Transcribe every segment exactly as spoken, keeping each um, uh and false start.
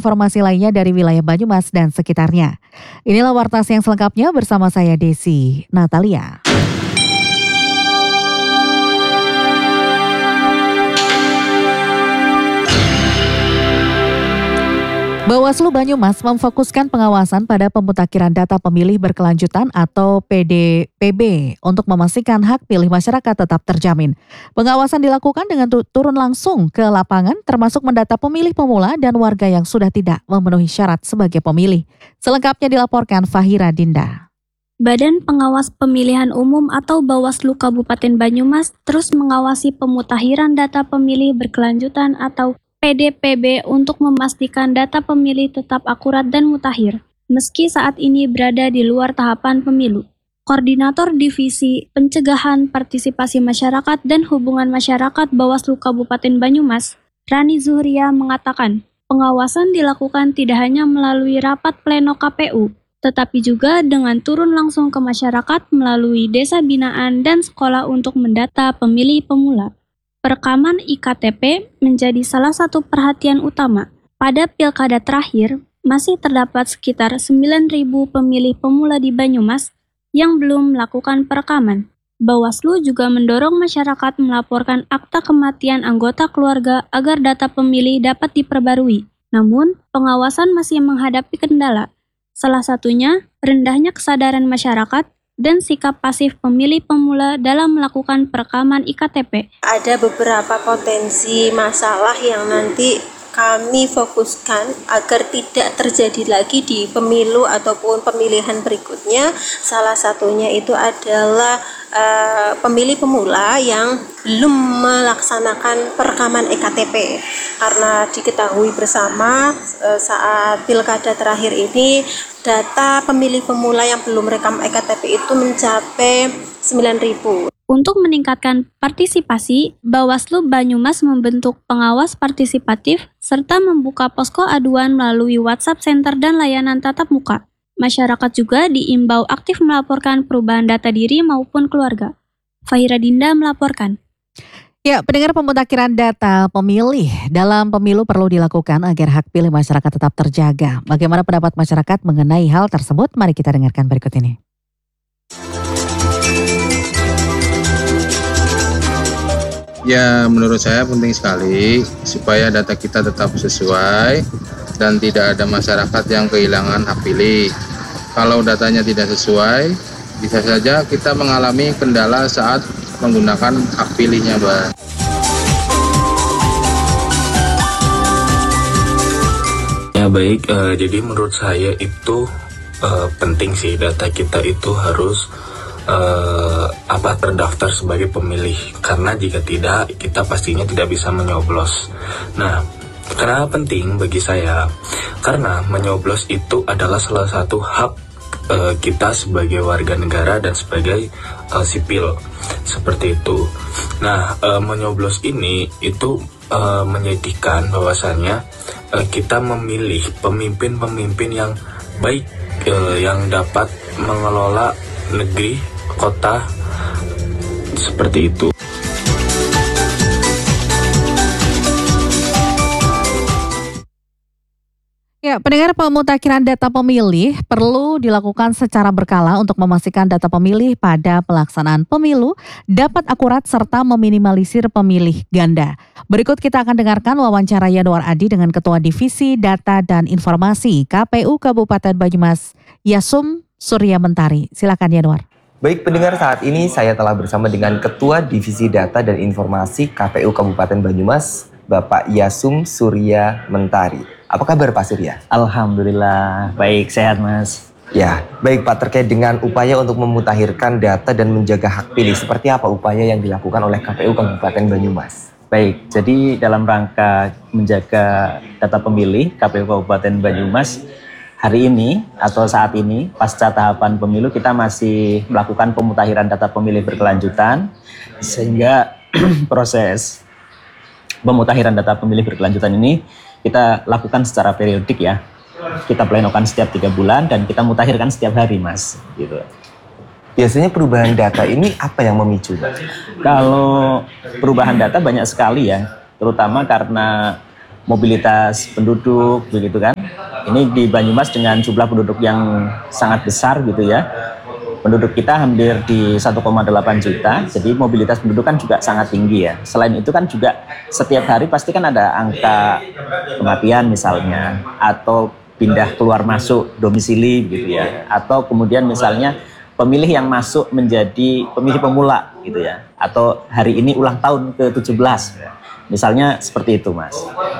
informasi lainnya dari wilayah Banyumas dan sekitarnya. Inilah Warta Siang selengkapnya bersama saya Desi Natalia. Bawaslu Banyumas memfokuskan pengawasan pada pemutakhiran data pemilih berkelanjutan atau P D P B untuk memastikan hak pilih masyarakat tetap terjamin. Pengawasan dilakukan dengan turun langsung ke lapangan termasuk mendata pemilih pemula dan warga yang sudah tidak memenuhi syarat sebagai pemilih. Selengkapnya dilaporkan Fahira Dinda. Badan Pengawas Pemilihan Umum atau Bawaslu Kabupaten Banyumas terus mengawasi pemutakhiran data pemilih berkelanjutan atau P D P B untuk memastikan data pemilih tetap akurat dan mutakhir, meski saat ini berada di luar tahapan pemilu. Koordinator Divisi Pencegahan Partisipasi Masyarakat dan Hubungan Masyarakat Bawaslu Kabupaten Banyumas, Rani Zuhria mengatakan, pengawasan dilakukan tidak hanya melalui rapat pleno K P U, tetapi juga dengan turun langsung ke masyarakat melalui desa binaan dan sekolah untuk mendata pemilih pemula. Perekaman I K T P menjadi salah satu perhatian utama. Pada pilkada terakhir, masih terdapat sekitar sembilan ribu pemilih pemula di Banyumas yang belum melakukan perekaman. Bawaslu juga mendorong masyarakat melaporkan akta kematian anggota keluarga agar data pemilih dapat diperbarui. Namun, pengawasan masih menghadapi kendala. Salah satunya, rendahnya kesadaran masyarakat dan sikap pasif pemilih pemula dalam melakukan perekaman I K T P. Ada beberapa potensi masalah yang nanti kami fokuskan agar tidak terjadi lagi di pemilu ataupun pemilihan berikutnya. Salah satunya itu adalah uh, pemilih pemula yang belum melaksanakan perekaman E K T P. Karena diketahui bersama uh, saat pilkada terakhir ini data pemilih pemula yang belum rekam E K T P itu mencapai sembilan ribu. Untuk meningkatkan partisipasi, Bawaslu Banyumas membentuk pengawas partisipatif serta membuka posko aduan melalui WhatsApp Center dan layanan tatap muka. Masyarakat juga diimbau aktif melaporkan perubahan data diri maupun keluarga. Fahira Dinda melaporkan. Ya, pendengar, pemutakhiran data pemilih dalam pemilu perlu dilakukan agar hak pilih masyarakat tetap terjaga. Bagaimana pendapat masyarakat mengenai hal tersebut? Mari kita dengarkan berikut ini. Ya, menurut saya penting sekali supaya data kita tetap sesuai dan tidak ada masyarakat yang kehilangan hak pilih. Kalau datanya tidak sesuai, bisa saja kita mengalami kendala saat menggunakan hak pilihnya, Mbak. Ya baik, uh, jadi menurut saya itu uh, penting sih data kita itu harus Uh, apa terdaftar sebagai pemilih, karena jika tidak kita pastinya tidak bisa menyoblos. Nah, kenapa penting bagi saya? Karena menyoblos itu adalah salah satu hak uh, kita sebagai warga negara dan sebagai uh, sipil seperti itu. Nah, uh, menyoblos ini itu uh, menyedihkan bahwasannya uh, kita memilih pemimpin-pemimpin yang baik, uh, yang dapat mengelola negeri, kota, seperti itu. Ya, pendengar, pemutakhiran data pemilih perlu dilakukan secara berkala untuk memastikan data pemilih pada pelaksanaan pemilu dapat akurat serta meminimalisir pemilih ganda. Berikut kita akan dengarkan wawancara Yanuar Adi dengan Ketua Divisi Data dan Informasi K P U Kabupaten Banyumas, Yasum Surya Mentari. Silakan Yanuar. Baik pendengar, saat ini saya telah bersama dengan Ketua Divisi Data dan Informasi K P U Kabupaten Banyumas, Bapak Yasum Surya Mentari. Apa kabar Pak Surya? Alhamdulillah, baik, sehat Mas. Ya, baik Pak, terkait dengan upaya untuk memutakhirkan data dan menjaga hak pilih, seperti apa upaya yang dilakukan oleh K P U Kabupaten Banyumas? Baik, jadi dalam rangka menjaga data pemilih, K P U Kabupaten Banyumas hari ini atau saat ini pasca tahapan pemilu kita masih melakukan pemutakhiran data pemilih berkelanjutan, sehingga proses pemutakhiran data pemilih berkelanjutan ini kita lakukan secara periodik ya. Kita plenokan setiap tiga bulan dan kita mutakhirkan setiap hari, Mas. Gitu. Biasanya perubahan data ini apa yang memicu, Mas? Kalau perubahan data banyak sekali ya, terutama karena mobilitas penduduk begitu kan. Ini di Banyumas dengan jumlah penduduk yang sangat besar gitu ya. Penduduk kita hampir di satu koma delapan juta, jadi mobilitas penduduk kan juga sangat tinggi ya. Selain itu kan juga setiap hari pasti kan ada angka kematian misalnya, atau pindah keluar masuk domisili gitu ya, atau kemudian misalnya pemilih yang masuk menjadi pemilih pemula gitu ya, atau hari ini ulang tahun ke tujuh belas. Misalnya seperti itu, Mas.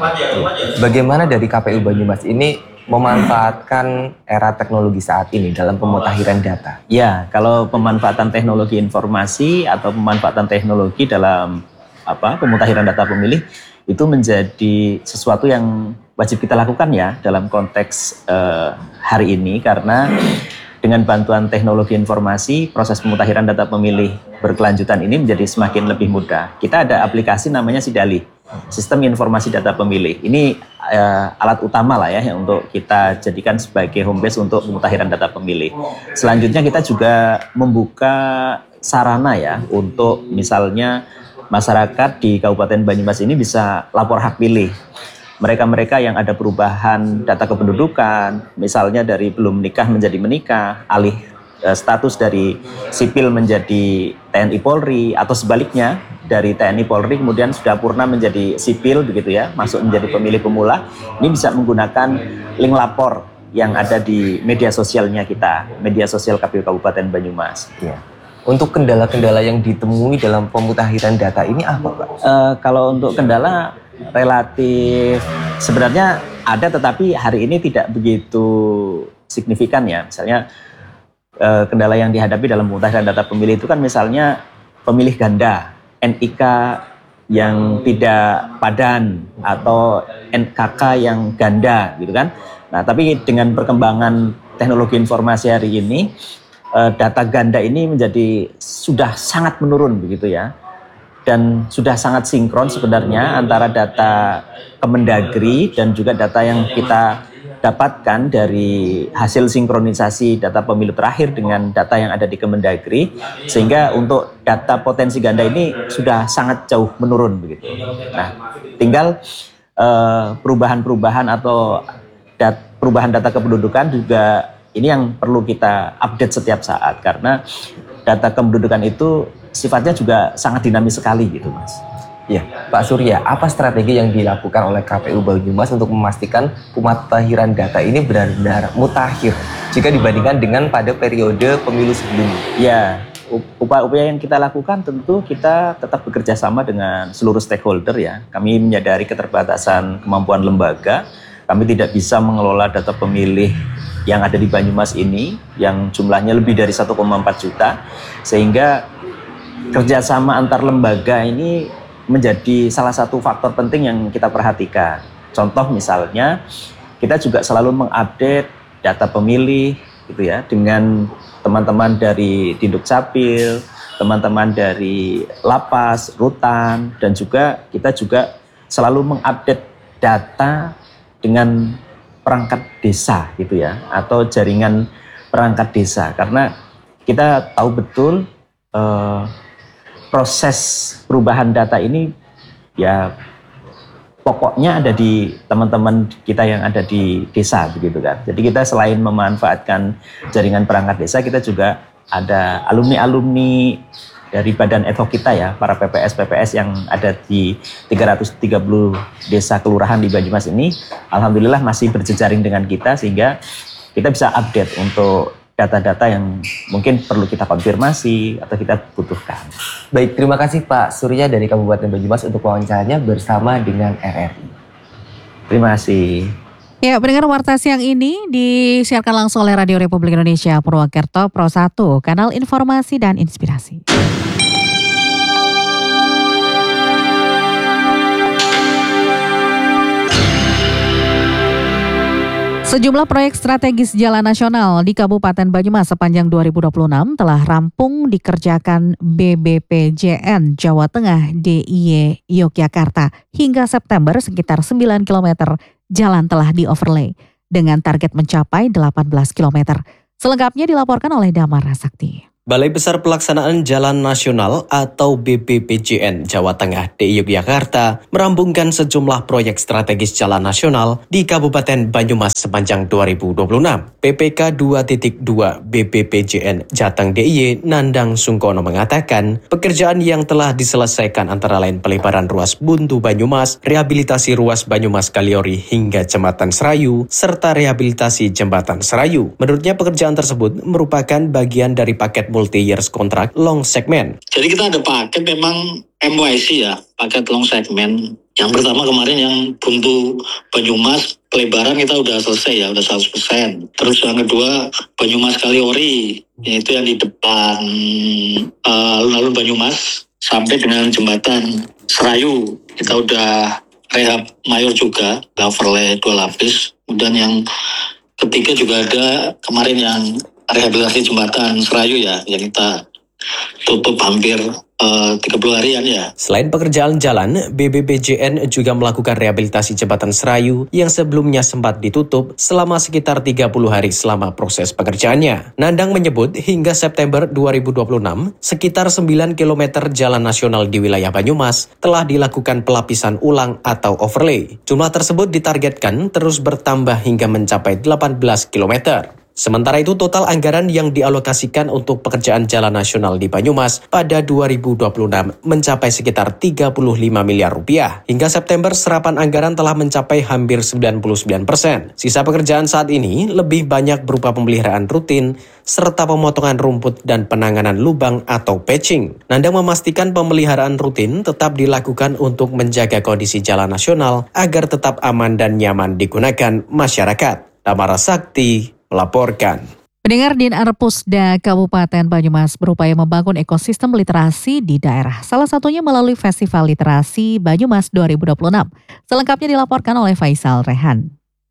Bagaimana dari K P U Banyumas ini memanfaatkan era teknologi saat ini dalam pemutakhiran data? Ya, kalau pemanfaatan teknologi informasi atau pemanfaatan teknologi dalam apa pemutakhiran data pemilih itu menjadi sesuatu yang wajib kita lakukan ya dalam konteks eh, hari ini, karena dengan bantuan teknologi informasi, proses pemutakhiran data pemilih berkelanjutan ini menjadi semakin lebih mudah. Kita ada aplikasi namanya Sidali, Sistem Informasi Data Pemilih. Ini uh, alat utama lah ya yang untuk kita jadikan sebagai home base untuk pemutakhiran data pemilih. Selanjutnya kita juga membuka sarana ya untuk misalnya masyarakat di Kabupaten Banyumas ini bisa lapor hak pilih. Mereka-mereka yang ada perubahan data kependudukan, misalnya dari belum menikah menjadi menikah, alih e, status dari sipil menjadi T N I Polri, atau sebaliknya dari T N I Polri kemudian sudah purna menjadi sipil begitu ya, masuk menjadi pemilih pemula, ini bisa menggunakan link lapor yang ada di media sosialnya kita, media sosial K P U Kabupaten Banyumas. Ya. Untuk kendala-kendala yang ditemui dalam pemutakhiran data ini apa, Pak? E, kalau untuk kendala relatif sebenarnya ada, tetapi hari ini tidak begitu signifikan ya. Misalnya eh, kendala yang dihadapi dalam pemutakhiran data pemilih itu kan misalnya pemilih ganda, N I K yang tidak padan atau N K K yang ganda gitu kan. Nah, tapi dengan perkembangan teknologi informasi hari ini, eh, data ganda ini menjadi sudah sangat menurun begitu ya. Dan sudah sangat sinkron sebenarnya antara data Kemendagri dan juga data yang kita dapatkan dari hasil sinkronisasi data pemilu terakhir dengan data yang ada di Kemendagri, sehingga untuk data potensi ganda ini sudah sangat jauh menurun begitu. Nah, tinggal eh, perubahan-perubahan atau dat, perubahan data kependudukan juga ini yang perlu kita update setiap saat, karena data kependudukan itu sifatnya juga sangat dinamis sekali gitu, Mas. Ya, Pak Surya, apa strategi yang dilakukan oleh K P U Banyumas untuk memastikan pemutakhiran data ini benar-benar mutakhir jika dibandingkan dengan pada periode pemilu sebelumnya? Ya, upaya-upaya yang kita lakukan tentu kita tetap bekerja sama dengan seluruh stakeholder ya. Kami menyadari keterbatasan kemampuan lembaga. Kami tidak bisa mengelola data pemilih yang ada di Banyumas ini yang jumlahnya lebih dari satu koma empat juta, sehingga kerjasama antar lembaga ini menjadi salah satu faktor penting yang kita perhatikan. Contoh misalnya, kita juga selalu mengupdate data pemilih gitu ya dengan teman-teman dari Dinduk Capil, teman-teman dari Lapas, Rutan, dan juga kita juga selalu mengupdate data dengan perangkat desa gitu ya, atau jaringan perangkat desa, karena kita tahu betul eh, proses perubahan data ini ya pokoknya ada di teman-teman kita yang ada di desa begitu kan. Jadi kita selain memanfaatkan jaringan perangkat desa, kita juga ada alumni-alumni dari badan ad hoc kita ya, para P P S P P S yang ada di tiga ratus tiga puluh desa kelurahan di Banyumas ini, alhamdulillah masih berjejaring dengan kita, sehingga kita bisa update untuk data-data yang mungkin perlu kita konfirmasi atau kita butuhkan. Baik, terima kasih Pak Surya dari Kabupaten Banyumas untuk wawancaranya bersama dengan R R I. Terima kasih. Ya, pendengar Warta Siang ini disiarkan langsung oleh Radio Republik Indonesia Purwokerto Pro satu, kanal informasi dan inspirasi. Sejumlah proyek strategis jalan nasional di Kabupaten Banyumas sepanjang dua ribu dua puluh enam telah rampung dikerjakan B B P J N Jawa Tengah D I Y Yogyakarta. Hingga September sekitar sembilan kilometer jalan telah di-overlay dengan target mencapai delapan belas kilometer. Selengkapnya dilaporkan oleh Damar Rasakti. Balai Besar Pelaksanaan Jalan Nasional atau B P P J N Jawa Tengah D I Yogyakarta merampungkan sejumlah proyek strategis jalan nasional di Kabupaten Banyumas sepanjang dua ribu dua puluh enam. P P K dua titik dua B P P J N Jateng D I Y Nandang Sungkono mengatakan, pekerjaan yang telah diselesaikan antara lain pelebaran ruas Buntu Banyumas, rehabilitasi ruas Banyumas Kaliori hingga Jembatan Serayu, serta rehabilitasi Jembatan Serayu. Menurutnya pekerjaan tersebut merupakan bagian dari paket multi-years contract long segment. Jadi kita ada paket memang M Y C ya, paket long segment. Yang pertama kemarin yang Buntu Banyumas, pelebaran kita udah selesai ya, udah seratus persen. Terus yang kedua Banyumas Kaliori, yaitu yang di depan uh, alun-alun Banyumas sampai dengan Jembatan Serayu. Kita udah rehab mayor juga, overlay dua lapis. Kemudian yang ketiga juga ada kemarin yang rehabilitasi Jembatan Serayu ya, yang kita tutup hampir uh, tiga puluh harian ya. Selain pekerjaan jalan, B B P J N juga melakukan rehabilitasi Jembatan Serayu yang sebelumnya sempat ditutup selama sekitar tiga puluh hari selama proses pekerjaannya. Nandang menyebut hingga September dua ribu dua puluh enam, sekitar sembilan kilometer jalan nasional di wilayah Banyumas telah dilakukan pelapisan ulang atau overlay. Jumlah tersebut ditargetkan terus bertambah hingga mencapai delapan belas kilometer. Sementara itu total anggaran yang dialokasikan untuk pekerjaan jalan nasional di Banyumas pada dua ribu dua puluh enam mencapai sekitar tiga puluh lima miliar rupiah. Hingga September serapan anggaran telah mencapai hampir sembilan puluh sembilan persen. Sisa pekerjaan saat ini lebih banyak berupa pemeliharaan rutin serta pemotongan rumput dan penanganan lubang atau patching. Nandang memastikan pemeliharaan rutin tetap dilakukan untuk menjaga kondisi jalan nasional agar tetap aman dan nyaman digunakan masyarakat. Damara Sakti melaporkan. Pendengar, Dinar Pusda Kabupaten Banyumas berupaya membangun ekosistem literasi di daerah. Salah satunya melalui Festival Literasi Banyumas dua ribu dua puluh enam. Selengkapnya dilaporkan oleh Faisal Rehan.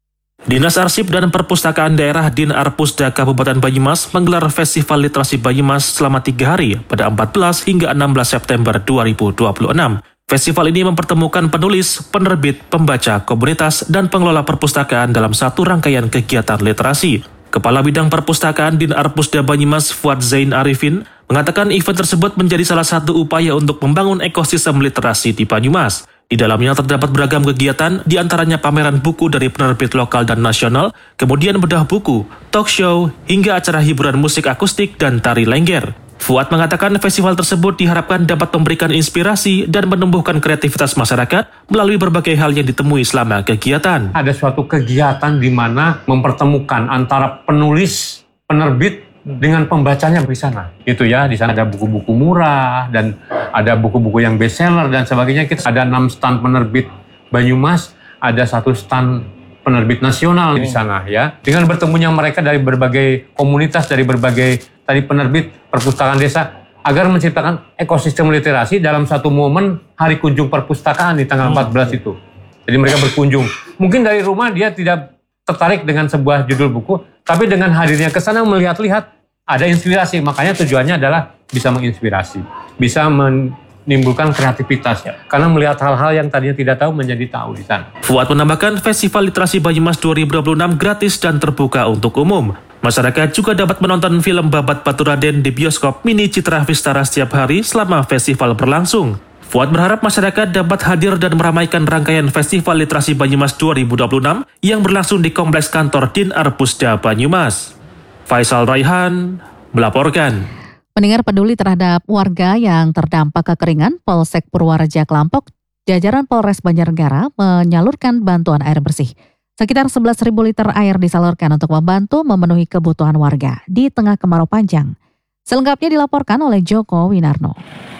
Dinas Arsip dan Perpustakaan Daerah Dinar Pusda Kabupaten Banyumas menggelar Festival Literasi Banyumas selama tiga hari pada empat belas hingga enam belas September dua ribu dua puluh enam. Festival ini mempertemukan penulis, penerbit, pembaca, komunitas, dan pengelola perpustakaan dalam satu rangkaian kegiatan literasi. Kepala Bidang Perpustakaan Dinar Pusda Banyumas Fuad Zain Arifin mengatakan event tersebut menjadi salah satu upaya untuk membangun ekosistem literasi di Banyumas. Di dalamnya terdapat beragam kegiatan, diantaranya pameran buku dari penerbit lokal dan nasional, kemudian bedah buku, talk show, hingga acara hiburan musik akustik dan tari lengger. Fuad mengatakan festival tersebut diharapkan dapat memberikan inspirasi dan menumbuhkan kreativitas masyarakat melalui berbagai hal yang ditemui selama kegiatan. Ada suatu kegiatan di mana mempertemukan antara penulis, penerbit dengan pembacanya di sana. Itu ya, di sana ada buku-buku murah dan ada buku-buku yang bestseller dan sebagainya. Kita ada enam stand penerbit Banyumas, ada satu stand penerbit nasional di sana ya. Dengan bertemunya mereka dari berbagai komunitas, dari berbagai tadi penerbit perpustakaan desa, agar menciptakan ekosistem literasi dalam satu momen hari kunjung perpustakaan di tanggal empat belas itu. Jadi mereka berkunjung. Mungkin dari rumah dia tidak tertarik dengan sebuah judul buku, tapi dengan hadirnya ke sana melihat-lihat ada inspirasi. Makanya tujuannya adalah bisa menginspirasi, bisa menimbulkan kreativitas ya. Karena melihat hal-hal yang tadinya tidak tahu menjadi tahu di sana. Fuad menambahkan Festival Literasi Banyumas dua ribu dua puluh enam gratis dan terbuka untuk umum. Masyarakat juga dapat menonton film Babat Baturaden di bioskop Mini Citra Vistara setiap hari selama festival berlangsung. Fuad berharap masyarakat dapat hadir dan meramaikan rangkaian Festival Literasi Banyumas dua ribu dua puluh enam yang berlangsung di Kompleks Kantor Dinar Pusda Banyumas. Faisal Raihan melaporkan. Pendengar, peduli terhadap warga yang terdampak kekeringan, Polsek Purwareja Klampok, jajaran Polres Banjarnegara menyalurkan bantuan air bersih. Sekitar sebelas ribu liter air disalurkan untuk membantu memenuhi kebutuhan warga di tengah kemarau panjang. Selengkapnya dilaporkan oleh Joko Winarno.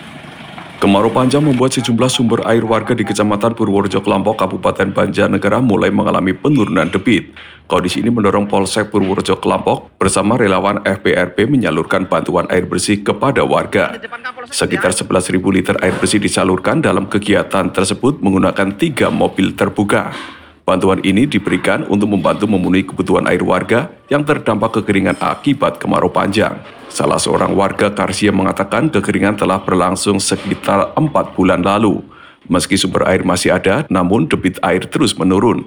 Kemarau panjang membuat sejumlah sumber air warga di Kecamatan Purworejo Klampok, Kabupaten Banjarnegara mulai mengalami penurunan debit. Kondisi ini mendorong Polsek Purworejo Klampok bersama relawan F P R P menyalurkan bantuan air bersih kepada warga. Sekitar sebelas ribu liter air bersih disalurkan dalam kegiatan tersebut menggunakan tiga mobil terbuka. Bantuan ini diberikan untuk membantu memenuhi kebutuhan air warga yang terdampak kekeringan akibat kemarau panjang. Salah seorang warga Karsia mengatakan kekeringan telah berlangsung sekitar empat bulan lalu. Meski sumber air masih ada, namun debit air terus menurun.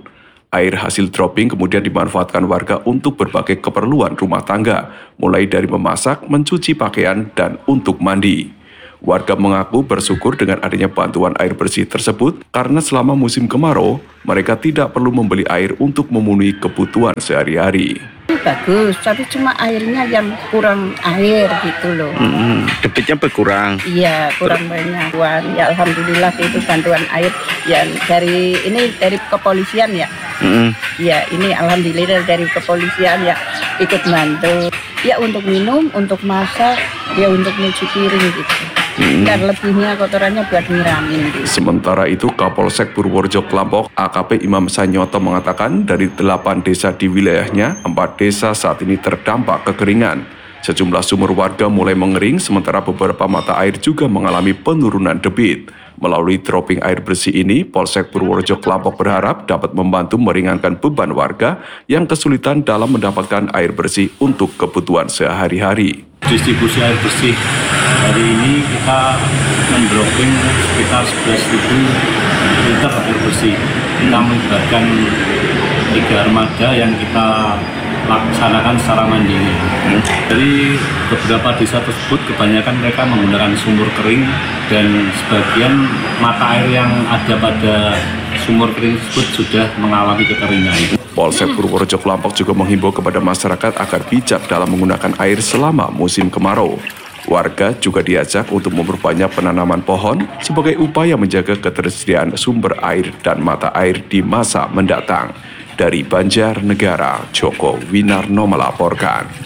Air hasil dropping kemudian dimanfaatkan warga untuk berbagai keperluan rumah tangga, mulai dari memasak, mencuci pakaian, dan untuk mandi. Warga mengaku bersyukur dengan adanya bantuan air bersih tersebut karena selama musim kemarau, mereka tidak perlu membeli air untuk memenuhi kebutuhan sehari-hari. Bagus, tapi cuma airnya yang kurang air gitu loh. Hmm, debitnya berkurang. Iya, kurang banyak. Ya alhamdulillah itu bantuan air yang dari ini dari kepolisian ya. Hmm. Ya ini alhamdulillah dari kepolisian ya ikut bantu. Ya untuk minum, untuk masak, ya untuk nyuci piring gitu. Hmm. Dan lebihnya kotorannya buat nyiramin gitu. Sementara itu Kapolsek Purworejo Klampok A K P Imam Sanyoto mengatakan dari delapan desa di wilayahnya, empat desa saat ini terdampak kekeringan. Sejumlah sumur warga mulai mengering sementara beberapa mata air juga mengalami penurunan debit. Melalui dropping air bersih ini, Polsek Purworejo Klampok berharap dapat membantu meringankan beban warga yang kesulitan dalam mendapatkan air bersih untuk kebutuhan sehari-hari. Distribusi air bersih hari ini kita mendropping sekitar sebelas ribu liter air bersih. Kita melibatkan tiga armada yang kita laksanakan secara mandiri. Dari beberapa desa tersebut kebanyakan mereka menggunakan sumur kering dan sebagian mata air yang ada pada sumur kering tersebut sudah mengalami kekeringan. Polsek Purworejo Klampok juga menghimbau kepada masyarakat agar bijak dalam menggunakan air selama musim kemarau. Warga juga diajak untuk memperbanyak penanaman pohon sebagai upaya menjaga ketersediaan sumber air dan mata air di masa mendatang. Dari Banjarnegara, Joko Winarno melaporkan.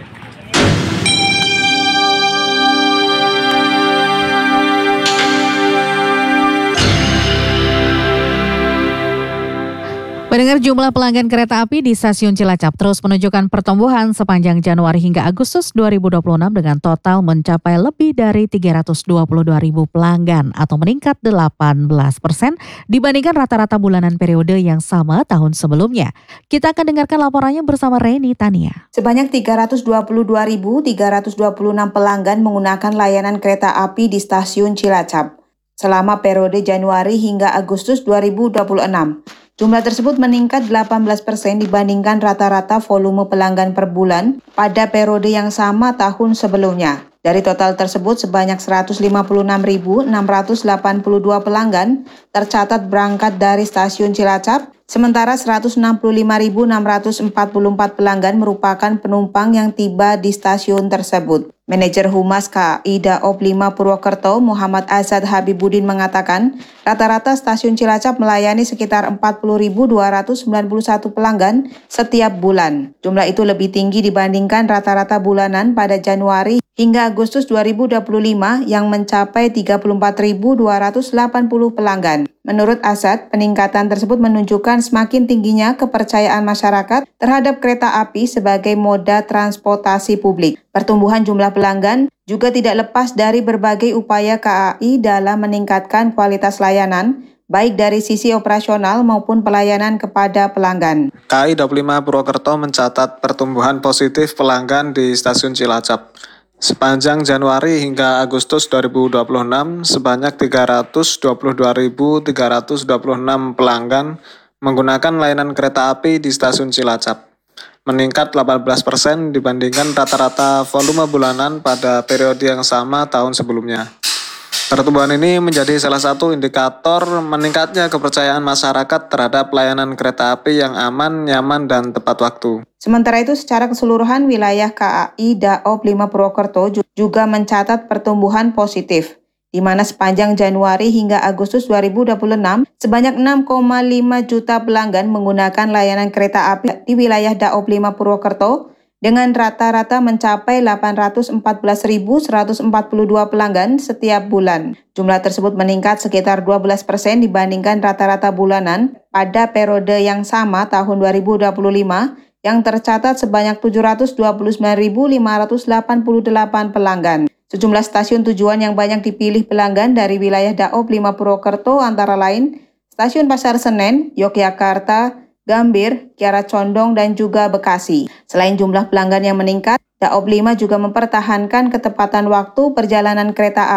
Pendengar, jumlah pelanggan kereta api di stasiun Cilacap terus menunjukkan pertumbuhan sepanjang Januari hingga Agustus dua ribu dua puluh enam dengan total mencapai lebih dari tiga ratus dua puluh dua ribu pelanggan atau meningkat delapan belas persen dibandingkan rata-rata bulanan periode yang sama tahun sebelumnya. Kita akan dengarkan laporannya bersama Reni Tania. Sebanyak tiga ratus dua puluh dua ribu tiga ratus dua puluh enam pelanggan menggunakan layanan kereta api di stasiun Cilacap selama periode Januari hingga Agustus dua ribu dua puluh enam. Jumlah tersebut meningkat delapan belas persen dibandingkan rata-rata volume pelanggan per bulan pada periode yang sama tahun sebelumnya. Dari total tersebut, sebanyak seratus lima puluh enam ribu enam ratus delapan puluh dua pelanggan tercatat berangkat dari stasiun Cilacap, sementara seratus enam puluh lima ribu enam ratus empat puluh empat pelanggan merupakan penumpang yang tiba di stasiun tersebut. Manajer Humas K A I Daop lima Purwokerto, Muhammad Azad Habibudin mengatakan, rata-rata stasiun Cilacap melayani sekitar empat puluh ribu dua ratus sembilan puluh satu pelanggan setiap bulan. Jumlah itu lebih tinggi dibandingkan rata-rata bulanan pada Januari hingga Agustus dua ribu dua puluh lima yang mencapai tiga puluh empat ribu dua ratus delapan puluh pelanggan. Menurut Azad, peningkatan tersebut menunjukkan semakin tingginya kepercayaan masyarakat terhadap kereta api sebagai moda transportasi publik. Pertumbuhan jumlah pelanggan juga tidak lepas dari berbagai upaya K A I dalam meningkatkan kualitas layanan, baik dari sisi operasional maupun pelayanan kepada pelanggan. K A I Daop lima Purwokerto mencatat pertumbuhan positif pelanggan di stasiun Cilacap. Sepanjang Januari hingga Agustus dua ribu dua puluh enam, sebanyak tiga ratus dua puluh dua ribu tiga ratus dua puluh enam pelanggan menggunakan layanan kereta api di stasiun Cilacap, meningkat delapan belas persen dibandingkan rata-rata volume bulanan pada periode yang sama tahun sebelumnya. Pertumbuhan ini menjadi salah satu indikator meningkatnya kepercayaan masyarakat terhadap layanan kereta api yang aman, nyaman, dan tepat waktu. Sementara itu, secara keseluruhan wilayah K A I Daop lima Purwokerto juga mencatat pertumbuhan positif, di mana sepanjang Januari hingga Agustus dua ribu dua puluh enam, sebanyak enam koma lima juta pelanggan menggunakan layanan kereta api di wilayah Daop lima Purwokerto, dengan rata-rata mencapai delapan ratus empat belas ribu seratus empat puluh dua pelanggan setiap bulan. Jumlah tersebut meningkat sekitar dua belas persen dibandingkan rata-rata bulanan pada periode yang sama tahun dua ribu dua puluh lima, yang tercatat sebanyak tujuh ratus dua puluh sembilan ribu lima ratus delapan puluh delapan pelanggan. Sejumlah stasiun tujuan yang banyak dipilih pelanggan dari wilayah Daop lima Purwokerto antara lain Stasiun Pasar Senen, Yogyakarta, Gambir, Kiara Condong, dan juga Bekasi. Selain jumlah pelanggan yang meningkat, Daop lima juga mempertahankan ketepatan waktu perjalanan kereta api,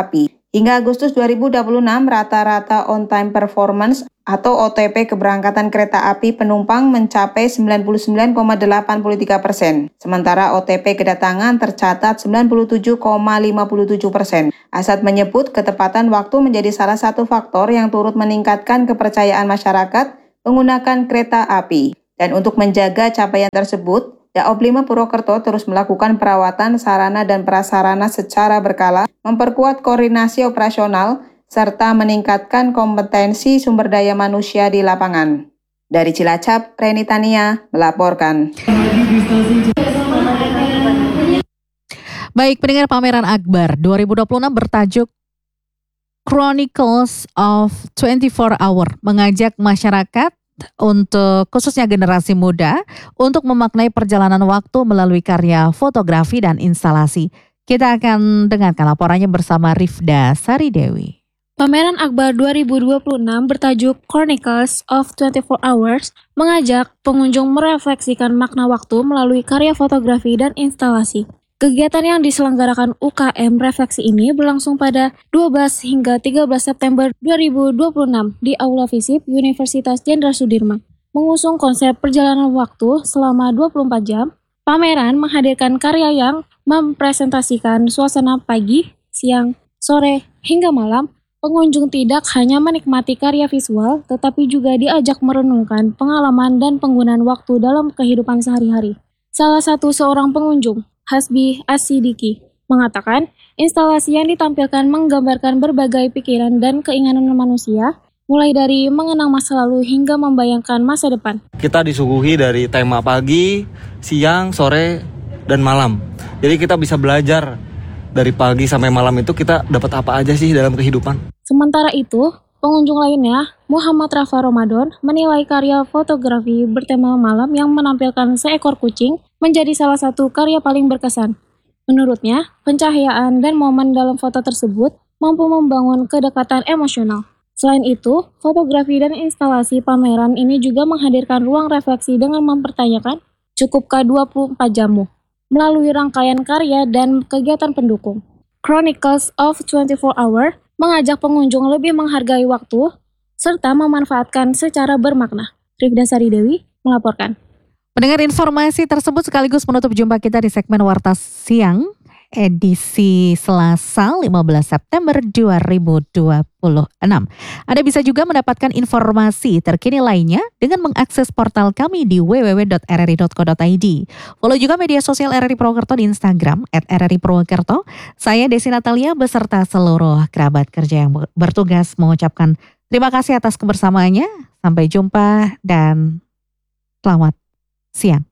Hingga Agustus dua ribu dua puluh enam, rata-rata on-time performance atau O T P keberangkatan kereta api penumpang mencapai sembilan puluh sembilan koma delapan tiga persen. Sementara O T P kedatangan tercatat sembilan puluh tujuh koma lima tujuh persen. Asad menyebut ketepatan waktu menjadi salah satu faktor yang turut meningkatkan kepercayaan masyarakat menggunakan kereta api. Dan untuk menjaga capaian tersebut, Daob lima Purwokerto terus melakukan perawatan sarana dan prasarana secara berkala, memperkuat koordinasi operasional, serta meningkatkan kompetensi sumber daya manusia di lapangan. Dari Cilacap, Reni Tania melaporkan. Baik, pendengar pameran Akbar dua ribu dua puluh enam bertajuk Chronicles of twenty-four hour mengajak masyarakat untuk khususnya generasi muda untuk memaknai perjalanan waktu melalui karya fotografi dan instalasi. Kita akan dengarkan laporannya bersama Rifda Saridewi. Pameran Akbar dua ribu dua puluh enam bertajuk Chronicles of twenty-four hours mengajak pengunjung merefleksikan makna waktu melalui karya fotografi dan instalasi. Kegiatan yang diselenggarakan U K M Refleksi ini berlangsung pada dua belas hingga tiga belas September dua ribu dua puluh enam di Aula Visip Universitas Jenderal Sudirman. Mengusung konsep perjalanan waktu selama dua puluh empat jam, pameran menghadirkan karya yang mempresentasikan suasana pagi, siang, sore, hingga malam. Pengunjung tidak hanya menikmati karya visual, tetapi juga diajak merenungkan pengalaman dan penggunaan waktu dalam kehidupan sehari-hari. Salah satu seorang pengunjung, Hasbi Asidiki, mengatakan instalasi yang ditampilkan menggambarkan berbagai pikiran dan keinginan manusia, mulai dari mengenang masa lalu hingga membayangkan masa depan. Kita disuguhi dari tema pagi, siang, sore, dan malam. Jadi kita bisa belajar dari pagi sampai malam itu kita dapat apa aja sih dalam kehidupan. Sementara itu, pengunjung lainnya, Muhammad Rafa Ramadan, menilai karya fotografi bertema malam yang menampilkan seekor kucing menjadi salah satu karya paling berkesan. Menurutnya, pencahayaan dan momen dalam foto tersebut mampu membangun kedekatan emosional. Selain itu, fotografi dan instalasi pameran ini juga menghadirkan ruang refleksi dengan mempertanyakan cukupkah dua puluh empat jammu melalui rangkaian karya dan kegiatan pendukung. Chronicles of twenty-four hour mengajak pengunjung lebih menghargai waktu serta memanfaatkan secara bermakna. Rifda Saridewi melaporkan. Pendengar, informasi tersebut sekaligus menutup jumpa kita di segmen Warta Siang edisi Selasa lima belas September dua ribu dua puluh enam. Anda bisa juga mendapatkan informasi terkini lainnya dengan mengakses portal kami di w w w dot r r i dot co dot i d. Follow juga media sosial R R I Purwokerto di Instagram at R R I Purwokerto. Saya Desi Natalia beserta seluruh kerabat kerja yang bertugas mengucapkan terima kasih atas kebersamaannya. Sampai jumpa dan selamat siang.